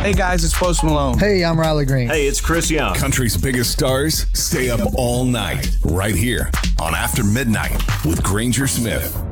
Hey guys, it's Post Malone. Hey, I'm Riley Green. Hey, it's Chris Young. Country's biggest stars stay up all night right here on After Midnight with Granger Smith.